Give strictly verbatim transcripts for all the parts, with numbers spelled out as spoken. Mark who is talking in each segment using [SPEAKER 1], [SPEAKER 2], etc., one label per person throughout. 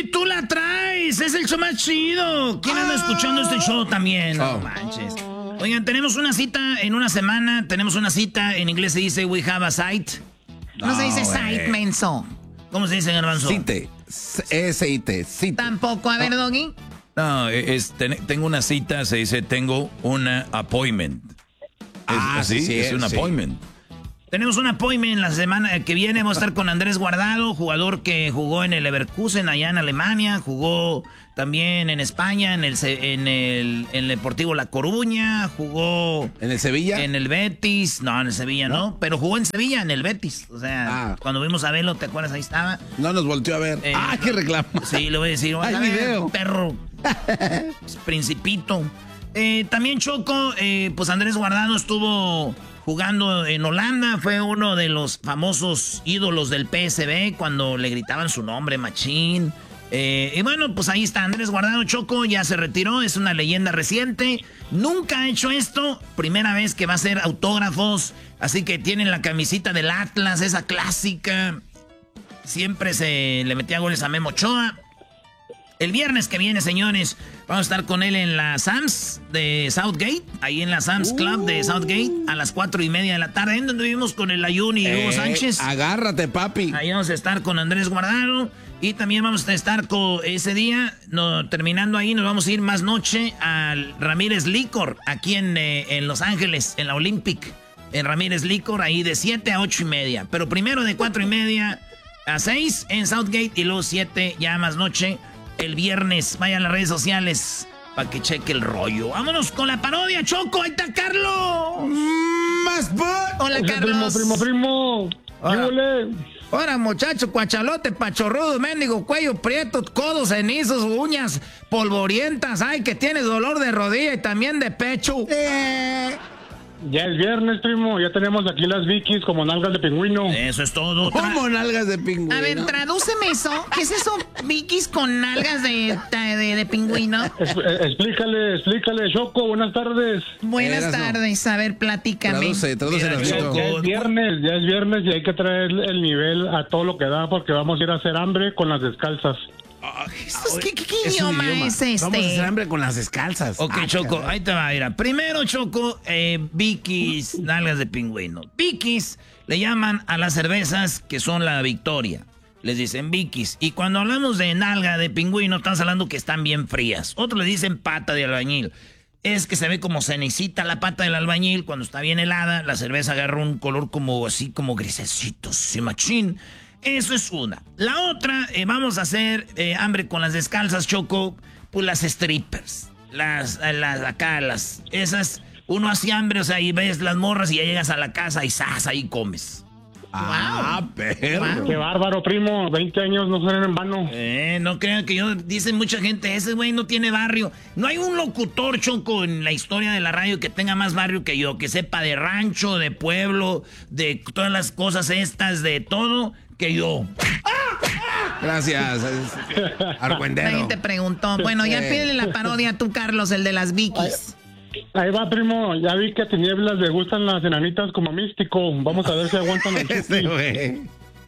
[SPEAKER 1] Sí, tú la traes. Es el show más chido. ¿Quién anda escuchando este show también? No manches. Oigan, tenemos una cita en una semana. Tenemos una cita. En inglés se dice we have a sight.
[SPEAKER 2] No, no se dice sight, menso.
[SPEAKER 1] ¿Cómo se dice, Garbanzo?
[SPEAKER 3] Cite. S I T. Cite.
[SPEAKER 2] Tampoco. A ver, Doggy.
[SPEAKER 4] No, es, ten, tengo una cita. Se dice tengo una appointment.
[SPEAKER 3] Ah,
[SPEAKER 4] es, sí,
[SPEAKER 3] sí,
[SPEAKER 4] es un
[SPEAKER 3] sí.
[SPEAKER 4] appointment.
[SPEAKER 1] Tenemos un appointment la semana que viene. Vamos a estar con Andrés Guardado, jugador que jugó en el Leverkusen allá en Alemania, jugó también en España, en el en el, en el Deportivo La Coruña, jugó
[SPEAKER 3] ¿En el Sevilla?
[SPEAKER 1] en el Betis, no, en el Sevilla no, no pero jugó en Sevilla, en el Betis. O sea, ah. cuando vimos a Velo, ¿te acuerdas? Ahí estaba.
[SPEAKER 3] No nos volteó a ver.
[SPEAKER 1] Eh,
[SPEAKER 3] ah, qué reclamo.
[SPEAKER 1] Sí, le voy a decir.
[SPEAKER 3] Hay video.
[SPEAKER 1] Perro. Principito. Eh, también Choco, eh, pues Andrés Guardado estuvo jugando en Holanda, fue uno de los famosos ídolos del P S V cuando le gritaban su nombre, Machín. Eh, y bueno, pues ahí está Andrés Guardado, Choco, ya se retiró, es una leyenda reciente, nunca ha hecho esto, primera vez que va a hacer autógrafos, así que tienen la camisita del Atlas, esa clásica, siempre se le metía goles a Memo Ochoa. El viernes que viene, señores, vamos a estar con él en la Sam's de Southgate, ahí en la Sam's Club de Southgate, a las cuatro y media de la tarde, en donde vivimos con el Ayuni y
[SPEAKER 3] eh,
[SPEAKER 1] Hugo Sánchez.
[SPEAKER 3] Agárrate, papi.
[SPEAKER 1] Ahí vamos a estar con Andrés Guardado y también vamos a estar con ese día, no, terminando ahí, nos vamos a ir más noche al Ramírez Licor, aquí en, eh, en Los Ángeles, en la Olympic, en Ramírez Licor, ahí de siete a ocho y media, pero primero de cuatro y media a seis en Southgate y luego siete ya más noche. El viernes, vayan a las redes sociales para que cheque el rollo. Vámonos con la parodia, Choco. Ahí está Carlos.
[SPEAKER 3] Más bot.
[SPEAKER 2] Hola, Carlos.
[SPEAKER 5] Primo, primo, primo.
[SPEAKER 1] Hola. Ahora, muchacho, cuachalote, pachorrudo, mendigo, cuello prieto, codos cenizos, uñas polvorientas. Ay, que tienes dolor de rodilla y también de pecho.
[SPEAKER 2] Eh...
[SPEAKER 5] Ya es viernes, primo. Ya tenemos aquí las Vikis como nalgas de pingüino.
[SPEAKER 1] Eso es todo.
[SPEAKER 3] ¿Cómo nalgas de pingüino?
[SPEAKER 2] A ver, tradúceme eso. ¿Qué es eso, Vikis con nalgas de, de, de pingüino?
[SPEAKER 5] Es, eh, explícale, explícale, Choco. Buenas tardes.
[SPEAKER 2] Buenas
[SPEAKER 3] Eras,
[SPEAKER 2] tardes. A ver, platícame.
[SPEAKER 3] Traduce, traduce.
[SPEAKER 1] Mira,
[SPEAKER 3] Mira,
[SPEAKER 1] Choco.
[SPEAKER 5] Ya es viernes, ya es viernes y hay que traer el nivel a todo lo que da porque vamos a ir a hacer hambre con las descalzas.
[SPEAKER 2] ¿Qué, qué, qué idioma, idioma es este?
[SPEAKER 3] Vamos a hacer hambre con las descalzas.
[SPEAKER 1] Ok, ah, Choco, caray. Ahí te va a ir. Primero, Choco, eh, Vikis, nalgas de pingüino. Vikis le llaman a las cervezas que son la Victoria. Les dicen Vikis. Y cuando hablamos de nalga de pingüino, estamos hablando que están bien frías. Otros le dicen pata de albañil. Es que se ve como cenecita la pata del albañil. Cuando está bien helada, la cerveza agarra un color como así, como grisecito, sí, machín. Eso es una. La otra, eh, vamos a hacer eh, hambre con las descalzas, Choco, pues las strippers. Las, las, acá, las, esas, uno hace hambre, o sea, y ves las morras y ya llegas a la casa y ¡zas! Ahí comes.
[SPEAKER 3] Ah, wow. Perro.
[SPEAKER 5] Wow. Qué bárbaro, primo. veinte años no son en vano.
[SPEAKER 1] Eh, no crean que yo, dicen mucha gente, ese güey no tiene barrio. No hay un locutor, Choco, en la historia de la radio que tenga más barrio que yo, que sepa de rancho, de pueblo, de todas las cosas estas, de todo, que yo.
[SPEAKER 3] Gracias, argüendero.
[SPEAKER 2] Nadie te preguntó. Bueno, ya pídele la parodia a tú, Carlos, el de las Vikis.
[SPEAKER 5] Ahí, ahí va, primo. Ya vi que a Tinieblas le gustan las enanitas como místico. Vamos a ver si aguantan el
[SPEAKER 3] este güey.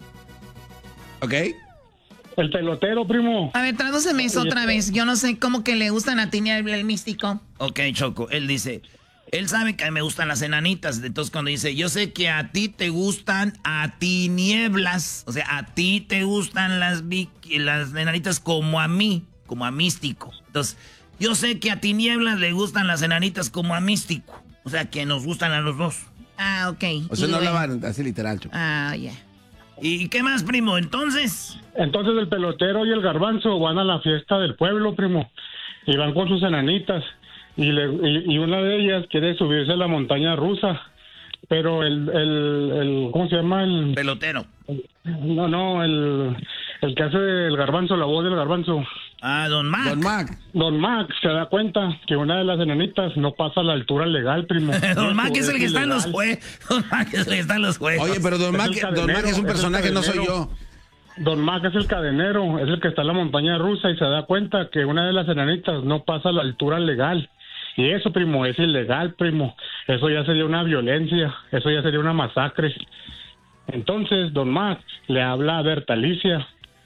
[SPEAKER 3] ¿Ok?
[SPEAKER 5] El pelotero, primo.
[SPEAKER 2] A ver, tradúceme eso otra vez. Yo no sé cómo que le gustan a Tinieblas el místico.
[SPEAKER 1] Ok, Choco, él dice... Él sabe que a mí me gustan las enanitas. Entonces cuando dice, yo sé que a ti te gustan a tinieblas. O sea, a ti te gustan las, las enanitas como a mí, como a místico. Entonces, yo sé que a tinieblas le gustan las enanitas como a místico. O sea, que nos gustan a los dos.
[SPEAKER 2] Ah, ok.
[SPEAKER 3] O sea, no hablaban así literal, Choco.
[SPEAKER 2] Ah, ya. Yeah.
[SPEAKER 1] ¿Y qué más, primo? Entonces...
[SPEAKER 5] Entonces el pelotero y el garbanzo van a la fiesta del pueblo, primo. Y van con sus enanitas. Y, le, y, y una de ellas quiere subirse a la montaña rusa, pero el, el, el ¿cómo se llama? El
[SPEAKER 1] pelotero.
[SPEAKER 5] El, no, no, el, el que hace el garbanzo, la voz del garbanzo.
[SPEAKER 1] Ah, Don Mac.
[SPEAKER 3] Don Mac.
[SPEAKER 5] Don Mac se da cuenta que una de las enanitas no pasa a la altura legal, primo.
[SPEAKER 1] Don Mac es el que está en los juegos. Don Mac es el que está en los juegos.
[SPEAKER 3] Oye, pero Don Mac, Don Mac es un personaje, no soy yo.
[SPEAKER 5] Don Mac es el cadenero, es el que está en la montaña rusa y se da cuenta que una de las enanitas no pasa a la altura legal. Y eso, primo, es ilegal, primo. Eso ya sería una violencia, eso ya sería una masacre. Entonces, Don Mac le habla a Berta Alicia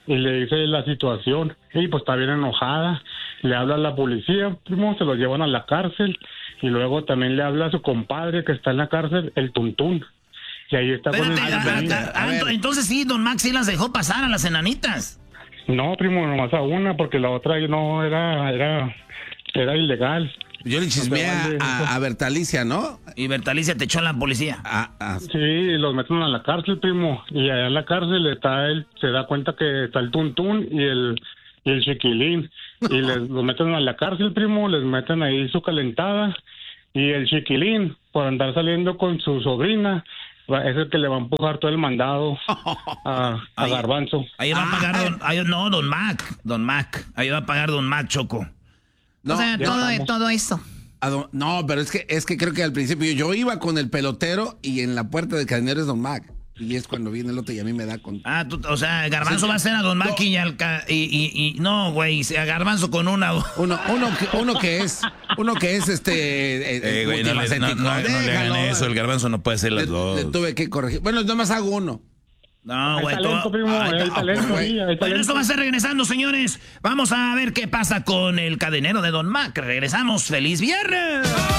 [SPEAKER 5] y le dice la situación. Y pues está bien enojada. Le habla a la policía, primo, se lo llevan a la cárcel. Y luego también le habla a su compadre que está en la cárcel, el Tuntún. Y ahí está.
[SPEAKER 1] Espérate,
[SPEAKER 5] con el...
[SPEAKER 1] a, a, a, a, entonces sí, don Max sí las dejó pasar a las enanitas.
[SPEAKER 5] No, primo, nomás a una, porque la otra no era, era, era ilegal.
[SPEAKER 3] Yo le chismeé
[SPEAKER 5] no
[SPEAKER 3] a, a Bertalicia, ¿no?
[SPEAKER 1] Y Bertalicia te echó en la policía.
[SPEAKER 3] Ah, ah.
[SPEAKER 5] Sí, los meten a la cárcel, primo. Y allá en la cárcel está él, se da cuenta que está el Tuntún y el, y el Chiquilín. Y les, los meten a la cárcel, primo, les meten ahí su calentada. Y el Chiquilín, por andar saliendo con su sobrina, es el que le va a empujar todo el mandado a, a
[SPEAKER 1] ahí,
[SPEAKER 5] Garbanzo.
[SPEAKER 1] Ahí va a pagar don, ahí, no, don Mac, don Mac. Ahí va a pagar don Mac, Choco.
[SPEAKER 2] No, o sea, todo, todo eso.
[SPEAKER 3] Don, no, pero es que es que creo que al principio yo iba con el pelotero y en la puerta del cadenero es Don Mac. Y es cuando viene el otro y a mí me da con...
[SPEAKER 1] Ah, tú, o sea, Garbanzo sí, va a ser a Don Mac no. y, al ca... y, y, y no, güey, a Garbanzo con una...
[SPEAKER 3] Uno, uno, que, uno que es, uno que es este...
[SPEAKER 4] Eh, güey, no, le, no, no, no le hagan eso, el Garbanzo no puede ser las
[SPEAKER 3] le,
[SPEAKER 4] dos.
[SPEAKER 3] Le tuve que corregir. Bueno, nada más hago uno.
[SPEAKER 1] No, güey.
[SPEAKER 5] Talento, primo,
[SPEAKER 1] Ay,
[SPEAKER 5] hay talento,
[SPEAKER 1] güey.
[SPEAKER 5] sí, hay
[SPEAKER 1] Bueno,
[SPEAKER 5] talento.
[SPEAKER 1] esto va a ser regresando, señores. Vamos a ver qué pasa con el cadenero de Don Mac. Regresamos. ¡Feliz viernes!